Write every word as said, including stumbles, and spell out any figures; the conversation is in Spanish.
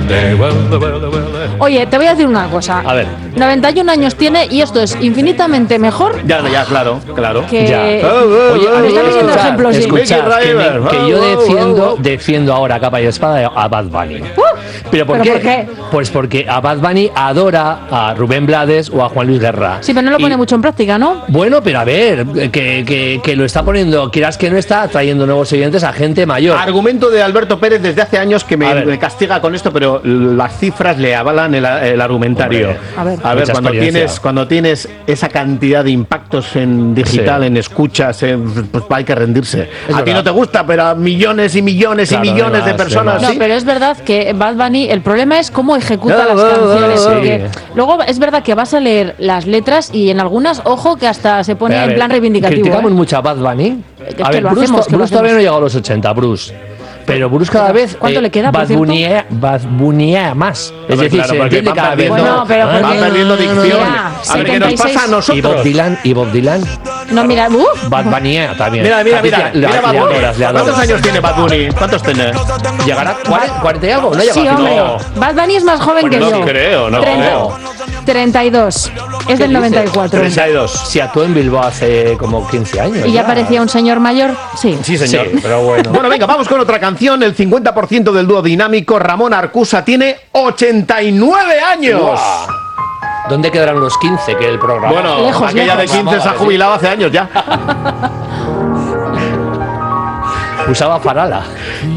Oye, te voy a decir una cosa. A ver. noventa y un años tiene y esto es infinitamente mejor. Ya, ya, claro, claro. Que... Ya. Oye, a ver, están viniendo escuchad, ejemplos, sí. escuchad, que, me- que yo Oh, oh, defiendo, oh, oh. defiendo ahora capa y espada a Bad Bunny. Uh, ¿Pero por, ¿pero qué? por qué? Pues porque a Bad Bunny adora a Rubén Blades o a Juan Luis Guerra. Sí, pero no lo Y- pone mucho en práctica, ¿no? Bueno, pero a ver, que, que, que lo está poniendo, quieras que no está trayendo nuevos oyentes a gente mayor. Argumento de Alberto Pérez desde hace años que A me, ver. me castiga con esto, pero las cifras le avalan el, el argumentario. Hombre, a ver. a ver Mucha cuando experiencia. tienes cuando tienes esa cantidad de impactos en digital, Sí. en escuchas, en- pues hay que rendirse. Es a ti verdad. no te gusta, pero a millones y millones Claro, y millones de de más, personas de No, sí. pero es verdad que Bad Bunny, el problema es cómo ejecuta Ah, las ah, canciones. ah, Porque sí. luego es verdad que vas a leer las letras y en algunas, ojo, que hasta se pone Pero, a en ver, plan reivindicativo. Criticamos ¿eh? mucho a Bad Bunny. Es que A ver, lo Bruce, hacemos, to- que lo Bruce todavía hacemos. no llegó a los ochenta, Bruce. Pero Bruce cada vez ¿Cuánto le queda, por Bad cierto? Bunnyea- Bad Bunnyea más. Es Hombre, decir, claro, se porque entiende van cada vez. perdiendo- Bueno, pero Ah, porque- van perdiendo dicción. Mira, A ver qué nos pasa a setenta y seis. Y Bob nosotros. Dylan, y Bob Dylan. No, mira, uh, Bad Bunnyea también. Mira, mira, mira, Patricia, mira le- Bad le Bunny. adoras, le adoras. ¿Cuántos años tiene Bad Bunny? ¿Cuántos tiene? ¿Llegará a cuarenta, cuarenta y algo? No llega sí, a hombre. cincuenta. Bad Bunny es más joven Pues que no yo. creo, no treinta creo. treinta y dos. Es del noventa y cuatro. treinta y dos. Si actuó en Bilbao hace como quince años. ¿Y ya parecía un señor mayor? Sí. Sí, señor. Sí, pero bueno. Bueno, venga, vamos con otra canción. El cincuenta por ciento del dúo dinámico Ramón Arcusa tiene ochenta y nueve años. Guau. ¿Dónde quedarán los quince que el programa? Bueno, Lejos, aquella lejos. de quince se ha jubilado hace años ya. Usaba farala.